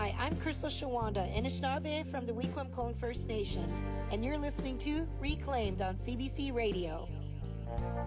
Hi, I'm Crystal Shawanda, Anishinaabe from the Wequampone First Nations, and you're listening to Reclaimed on CBC Radio.